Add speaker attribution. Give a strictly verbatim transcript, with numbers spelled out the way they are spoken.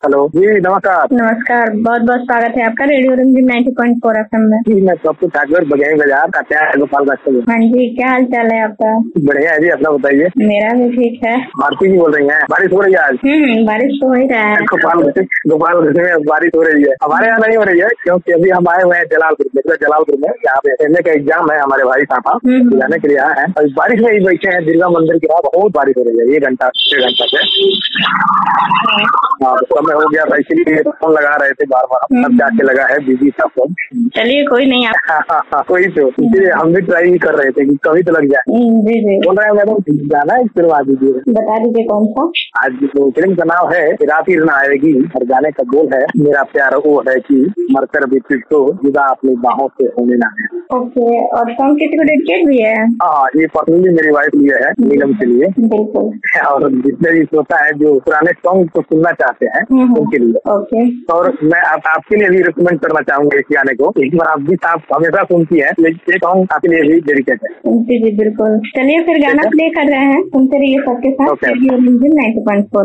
Speaker 1: Hello जी, नमस्कार।
Speaker 2: नमस्कार, बहुत बहुत स्वागत है आपका रेडियो रिमझिम नाइंटी पॉइंट फोर एफएम में।
Speaker 1: जी, मैं सबको ठाकुर बजाई बाजार कात्यायन गोपाल का।
Speaker 2: हाँ जी, क्या हाल चाल है आपका?
Speaker 1: बढ़िया है जी, अपना बताइए।
Speaker 2: मेरा भी ठीक है।
Speaker 1: भारती जी बोल रही हैं? बारिश हो रही है आज?
Speaker 2: हम्म बारिश तो हो ही रहा है।
Speaker 1: गोपाल गोपाल में बारिश हो रही है। हमारे यहाँ नहीं हो रही है क्योंकि अभी हम आए हुए हैं जलालपुर में। जलालपुर में यहाँ पे एमए का एग्जाम है, हमारे भाई साहब जाने के लिए आए हैं और बारिश में ही बैठे हैं। दुर्गा मंदिर के बाद बहुत बारिश हो रही है, एक घंटा छह घंटा से। हाँ, समय हो गया था इसीलिए फोन लगा रहे थे बार बार। अब जाके लगा है बिजी था फोन।
Speaker 2: चलिए कोई नहीं आप
Speaker 1: कोई तो इसीलिए हम भी ट्राई ही कर रहे थे कि कभी तो लग जाए।
Speaker 2: जी जी
Speaker 1: बोल रहे हैं मैडम गाना एक फिल्म दीजिए।
Speaker 2: बता दीजिए कौन सा।
Speaker 1: आज जो फिल्म का नाम है रात ही ना आएगी और गाने का बोल है मेरा प्यार वो है कि मरकर भी तो जुदा अपनी बाहों से होने ना है।
Speaker 2: ओके, और सॉन्ग किसी को डेडिकेट भी है?
Speaker 1: हाँ, ये पर्सनली मेरी वाइफ लिए है, नीलम के लिए।
Speaker 2: बिल्कुल।
Speaker 1: और जितने भी श्रोता है जो पुराने सॉन्ग को सुनना चाहते हैं उनके लिए।
Speaker 2: ओके।
Speaker 1: और मैं आप, आपके लिए भी रिकमेंड करना चाहूंगा इस गाने को। एक बार आप भी आप हमेशा सुनती है, लेकिन ये सॉन्ग आपके लिए भी डेडिकेट है।
Speaker 2: जी जी बिल्कुल। चलिए फिर गाना प्ले कर रहे हैं, सुनते रहिए सबके साथ रेडियो रिमझिम नाइंटी पॉइंट फोर।